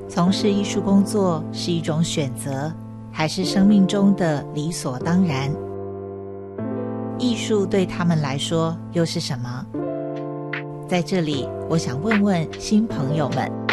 从事艺术工作是一种选择，还是生命中的理所当然？艺术对他们来说又是什么？在这里，我想问问新朋友们。